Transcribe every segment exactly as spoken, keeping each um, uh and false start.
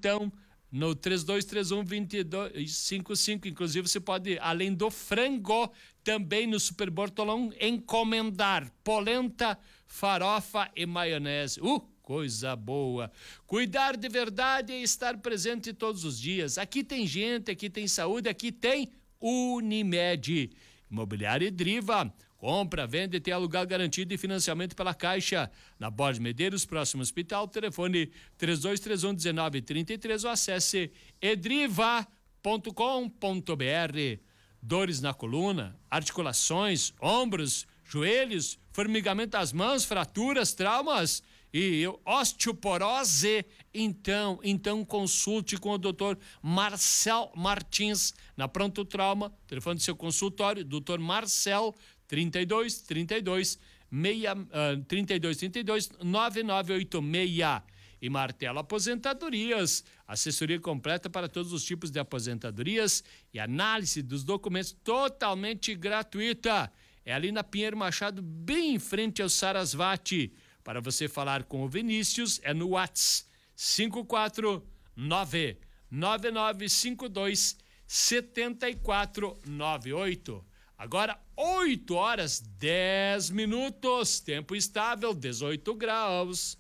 então no três dois três um, dois dois cinco cinco. Inclusive você pode, além do frango, também no Super Bortolão encomendar polenta, farofa e maionese. Uh, coisa boa. Cuidar de verdade é estar presente todos os dias. Aqui tem gente, aqui tem saúde, aqui tem Unimed. Imobiliária Driva. Compra, vende, tem aluguel garantido e financiamento pela Caixa. Na Borges Medeiros, próximo hospital, telefone três dois três um, um nove três três ou acesse edriva ponto com ponto br. Dores na coluna, articulações, ombros, joelhos, formigamento das mãos, fraturas, traumas e osteoporose, então, então consulte com o doutor Marcel Martins na Pronto Trauma, telefone do seu consultório, doutor Marcel, trinta e dois, trinta e dois, trinta e dois, trinta e dois, nove nove oito seis. E Martelo Aposentadorias, assessoria completa para todos os tipos de aposentadorias e análise dos documentos totalmente gratuita. É ali na Pinheiro Machado, bem em frente ao Sarasvati. Para você falar com o Vinícius, é no WhatsApp cinco quatro nove, nove nove cinco dois, sete quatro nove oito. Agora, oito horas, dez minutos, tempo estável, dezoito graus.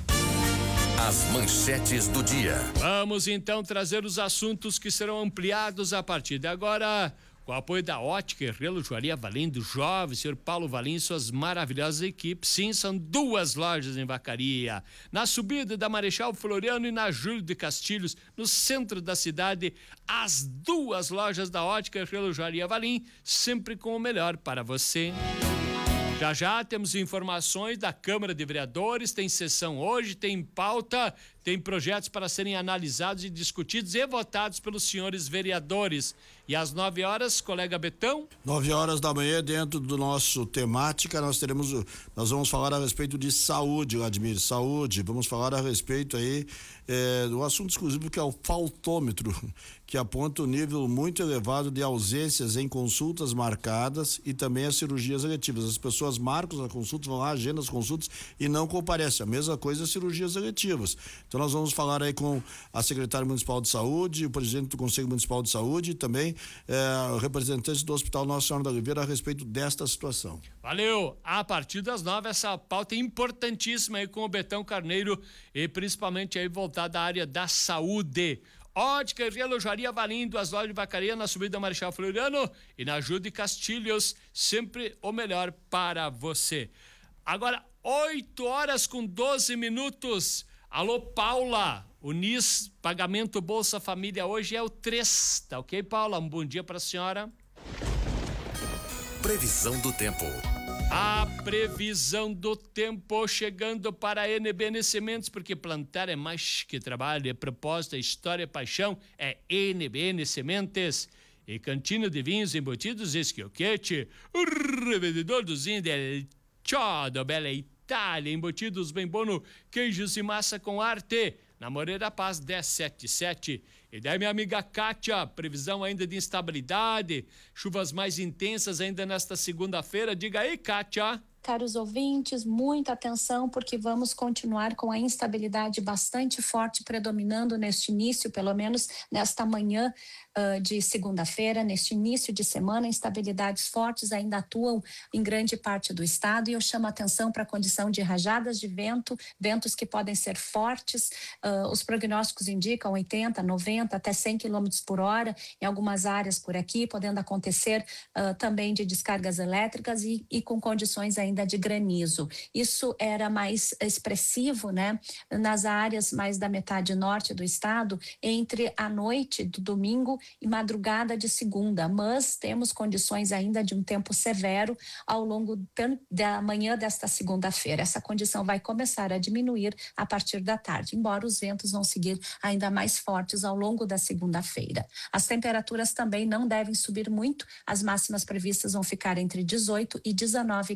As manchetes do dia. Vamos então trazer os assuntos que serão ampliados a partir de agora, com o apoio da Ótica e Relojoaria Valim, do jovem senhor Paulo Valim e suas maravilhosas equipes. Sim, são duas lojas em Vacaria, na subida da Marechal Floriano e na Júlio de Castilhos, no centro da cidade. As duas lojas da Ótica e Relojoaria Valim, sempre com o melhor para você. Já já temos informações da Câmara de Vereadores, tem sessão hoje, tem pauta, tem projetos para serem analisados e discutidos e votados pelos senhores vereadores. E às nove horas, colega Betão? Nove horas da manhã, dentro do nosso temática, nós teremos, nós vamos falar a respeito de saúde, Admir, saúde, vamos falar a respeito aí é, do assunto exclusivo que é o faltômetro, que aponta um nível muito elevado de ausências em consultas marcadas e também as cirurgias eletivas. As pessoas marcam a consulta, vão lá, agendam as consultas e não comparecem. A mesma coisa as cirurgias eletivas. Então nós vamos falar aí com a secretária municipal de saúde, o presidente do Conselho Municipal de Saúde e também eh, representantes do Hospital Nossa Senhora da Oliveira a respeito desta situação. Valeu! A partir das nove, essa pauta importantíssima aí com o Betão Carneiro e principalmente aí voltada à área da saúde. Ótica e Relojoaria Valim, duas lojas de Vacaria na subida da Marechal Floriano e na Júlio de Castilhos, sempre o melhor para você. Agora, oito horas com doze minutos. Alô, Paula, o N I S, pagamento Bolsa Família hoje é o três, tá ok, Paula? Um bom dia para a senhora. Previsão do tempo. A previsão do tempo chegando para a N B N Sementes, porque plantar é mais que trabalho, é propósito, é história, é paixão, é N B N Sementes. E Cantina de Vinhos Embutidos Esquioquete, o revendedor do Zinho del Ciao, Bela Itália, embutidos bem bono, queijos e massa com arte, na Moreira Paz dez setenta e sete. E daí minha amiga Kátia, previsão ainda de instabilidade, chuvas mais intensas ainda nesta segunda-feira. Diga aí, Kátia. Caros ouvintes, muita atenção porque vamos continuar com a instabilidade bastante forte predominando neste início, pelo menos nesta manhã uh, de segunda-feira, neste início de semana. Instabilidades fortes ainda atuam em grande parte do estado e eu chamo a atenção para a condição de rajadas de vento, ventos que podem ser fortes. Uh, os prognósticos indicam oitenta, noventa, até cem quilômetros por hora em algumas áreas por aqui, podendo acontecer uh, também de descargas elétricas e, e com condições ainda de granizo. Isso era mais expressivo, né, nas áreas mais da metade norte do estado, entre a noite do domingo e madrugada de segunda, mas temos condições ainda de um tempo severo ao longo da manhã desta segunda-feira. Essa condição vai começar a diminuir a partir da tarde, embora os ventos vão seguir ainda mais fortes ao longo da segunda-feira. As temperaturas também não devem subir muito, as máximas previstas vão ficar entre dezoito e dezenove graus em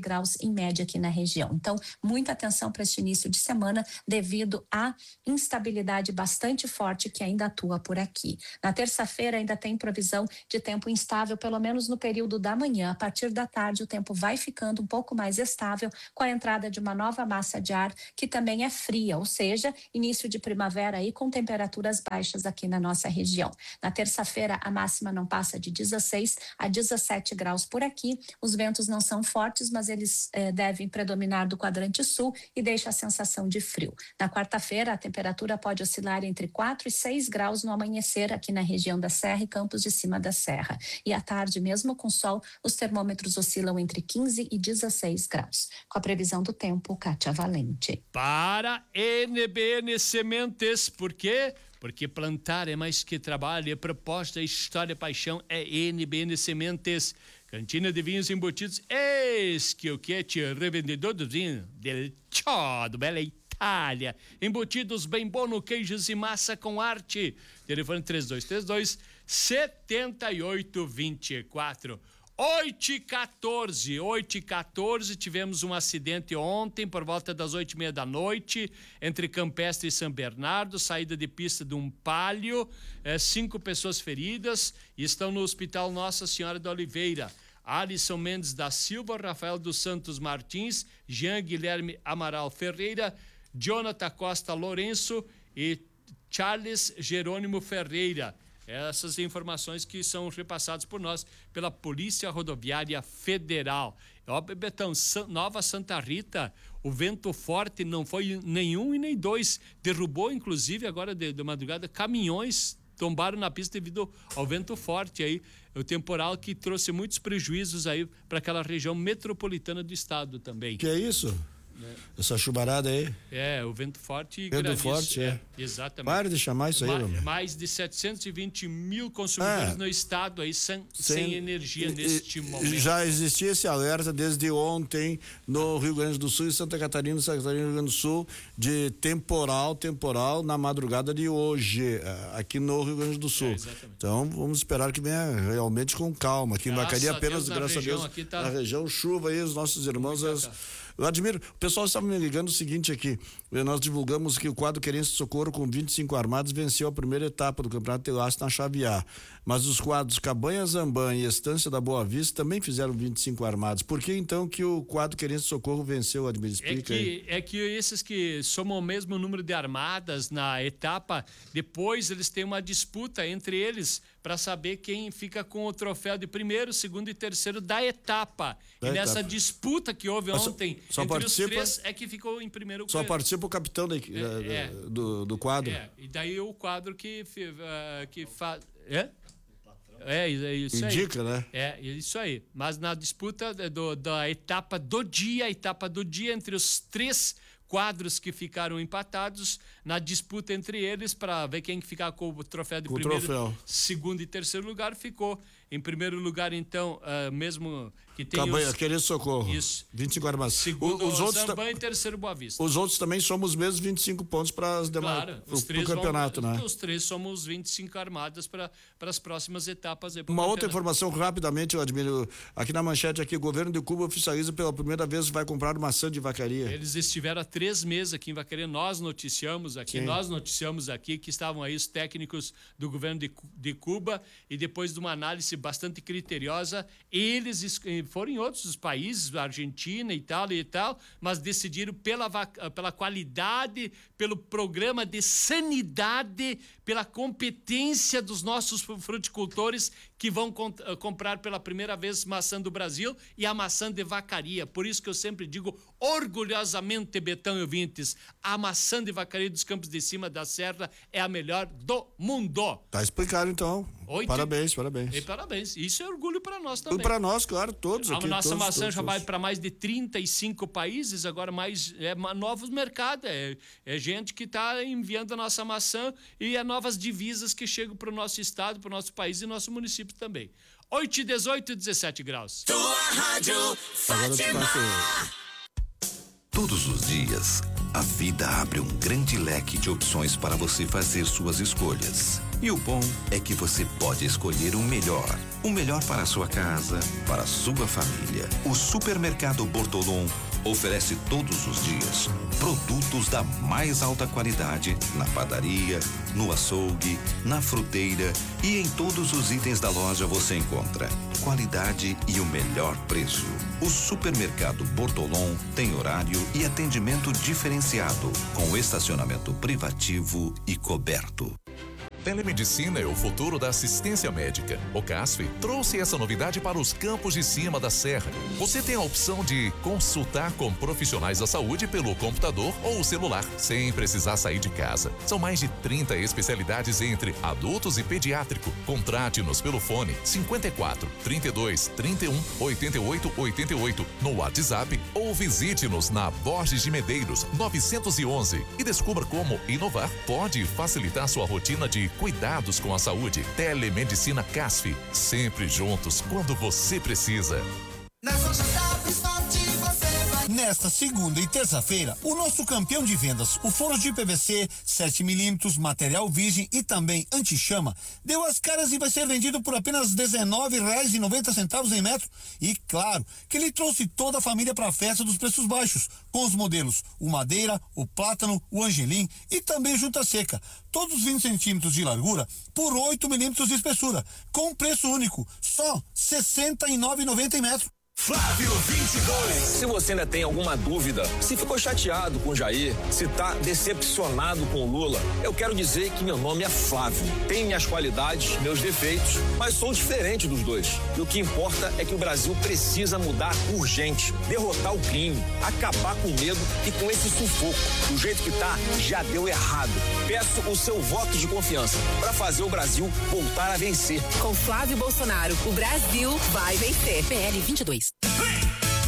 em média aqui na região. Então, muita atenção para este início de semana devido à instabilidade bastante forte que ainda atua por aqui. Na terça-feira ainda tem previsão de tempo instável, pelo menos no período da manhã. A partir da tarde o tempo vai ficando um pouco mais estável com a entrada de uma nova massa de ar que também é fria, ou seja, início de primavera aí com temperaturas baixas aqui na nossa região. Na terça-feira a máxima não passa de dezesseis a dezessete graus por aqui. Os ventos não são fortes, mas eles eh, devem predominar do quadrante sul e deixa a sensação de frio. Na quarta-feira a temperatura pode oscilar entre quatro e seis graus no amanhecer aqui na região da Serra e Campos de Cima da Serra. E à tarde, mesmo com sol, os termômetros oscilam entre quinze e dezesseis graus. Com a previsão do tempo, Kátia Valente. Para N B N Sementes, por quê? Porque plantar é mais que trabalho, é proposta, é história, é paixão, é N B N Sementes. Cantina de vinhos embutidos, eis que o Ket, revendedor do vinho, del Tchó, do Bela Itália. Embutidos bem bom no queijos e massa com arte. Telefone três dois três dois, sete oito dois quatro. oito e quatorze, oito e quatorze, tivemos um acidente ontem por volta das oito e meia da noite entre Campestre e São Bernardo, saída de pista de um Palio, é, cinco pessoas feridas e estão no Hospital Nossa Senhora da Oliveira. Alisson Mendes da Silva, Rafael dos Santos Martins, Jean Guilherme Amaral Ferreira, Jonathan Costa Lourenço e Charles Jerônimo Ferreira. Essas informações que são repassadas por nós pela Polícia Rodoviária Federal. Ó, Betão, Nova Santa Rita, o vento forte não foi nenhum e nem dois. Derrubou, inclusive, agora de, de madrugada, caminhões tombaram na pista devido ao vento forte aí. O temporal que trouxe muitos prejuízos aí para aquela região metropolitana do estado também. Que é isso? É. Essa chuvarada aí. É, o vento forte e vento granizo. forte, é. é. Exatamente. Para de chamar isso aí, Ma homem. Mais de setecentos e vinte mil consumidores é. no estado aí sem, sem, sem energia e, neste momento. Já existia esse alerta desde ontem no Rio Grande do Sul e Santa Catarina, Santa Catarina e Rio Grande do Sul, de temporal, temporal na madrugada de hoje, aqui no Rio Grande do Sul. É, então, vamos esperar que venha realmente com calma. Aqui em Vacaria apenas, Deus, graças a Deus, tá... na região, chuva aí, os nossos irmãos... Eu admiro, o pessoal estava me ligando o seguinte aqui, nós divulgamos que o quadro Querência de Socorro com vinte e cinco armados venceu a primeira etapa do Campeonato Telaço na chave A, mas os quadros Cabanha Zamban e Estância da Boa Vista também fizeram vinte e cinco armados. Por que então que o quadro Querência de Socorro venceu, Admir? Explica é que, aí. É que esses que somam o mesmo número de armadas na etapa, depois eles têm uma disputa entre eles para saber quem fica com o troféu de primeiro, segundo e terceiro da etapa. Da e etapa. Nessa disputa que houve mas ontem só entre participa, os três é que ficou em primeiro. Só participa o capitão da, é, é, do, do quadro. É, e daí o quadro que, uh, que faz... É? É, é isso aí. Indica, né? É, isso aí. Mas na disputa do, da etapa do dia, a etapa do dia entre os três quadros que ficaram empatados, na disputa entre eles para ver quem ficar com o troféu de com primeiro, troféu. segundo e terceiro lugar, ficou em primeiro lugar, então, uh, mesmo que tem Cabanha, os... Querência Socorro. Isso. vinte e cinco armados. Segundo os o outros Zamban e terceiro Boa Vista. Os outros também somos os mesmos vinte e cinco pontos para as demais, claro, pro, pro campeonato, vão, né? Os três somos vinte e cinco armadas para as próximas etapas. Aí, Uma campeonato. outra informação rapidamente, eu admiro, aqui na manchete aqui, o governo de Cuba oficializa pela primeira vez vai comprar maçã de Vacaria. Eles estiveram há três meses aqui em Vacaria, nós noticiamos aqui, Sim. nós noticiamos aqui que estavam aí os técnicos do governo de, de Cuba e depois de uma análise bastante criteriosa, eles foram em outros países, Argentina, Itália e tal, mas decidiram pela, pela qualidade, pelo programa de sanidade, pela competência dos nossos fruticultores que vão comprar pela primeira vez maçã do Brasil e a maçã de Vacaria. Por isso que eu sempre digo orgulhosamente, Betão e ouvintes, a maçã de Vacaria dos Campos de Cima da Serra é a melhor do mundo. Tá explicado então. Oito. Parabéns, parabéns. E parabéns. Isso é orgulho para nós também. E para nós, claro, todos a aqui. A nossa todos, maçã todos, já todos. vai para mais de trinta e cinco países, agora mais é, novos mercados. É, é gente que está enviando a nossa maçã e é novas divisas que chegam para o nosso estado, para o nosso país e nosso município também. oito, dezoito e dezessete graus. Tua rádio Fátima. Todos os dias, A vida abre um grande leque de opções para você fazer suas escolhas. E o bom é que você pode escolher o melhor. O melhor para a sua casa, para a sua família. O Supermercado Bortolom oferece todos os dias produtos da mais alta qualidade na padaria, no açougue, na fruteira e em todos os itens da loja você encontra qualidade e o melhor preço. O Supermercado Bortolom tem horário e atendimento diferenciado, com estacionamento privativo e coberto. Telemedicina é o futuro da assistência médica. O CASF trouxe essa novidade para os campos de cima da serra. Você tem a opção de consultar com profissionais da saúde pelo computador ou celular, sem precisar sair de casa. São mais de trinta especialidades entre adultos e pediátrico. Contrate-nos pelo fone cinquenta e quatro, trinta e dois, trinta e um, oitenta e oito, oitenta e oito no WhatsApp ou visite-nos na Borges de Medeiros novecentos e onze e descubra como inovar pode facilitar sua rotina de cuidados com a saúde. Telemedicina CASF, sempre juntos quando você precisa. Nesta segunda e terça-feira, o nosso campeão de vendas, o forno de P V C sete milímetros, material virgem e também anti-chama, deu as caras e vai ser vendido por apenas dezenove reais e noventa centavos em metro. E claro que ele trouxe toda a família para a festa dos preços baixos, com os modelos o Madeira, o Plátano, o Angelim e também Junta Seca. Todos vinte centímetros de largura por oito milímetros de espessura, com preço único, só sessenta e nove reais e noventa centavos em metro. Flávio vinte e dois. Se você ainda tem alguma dúvida, se ficou chateado com o Jair, se tá decepcionado com o Lula, eu quero dizer que meu nome é Flávio. Tenho minhas qualidades, meus defeitos, mas sou diferente dos dois. E o que importa é que o Brasil precisa mudar urgente, derrotar o crime, acabar com o medo e com esse sufoco. Do jeito que tá, já deu errado. Peço o seu voto de confiança para fazer o Brasil voltar a vencer. Com Flávio Bolsonaro, o Brasil vai vencer. P L vinte e dois.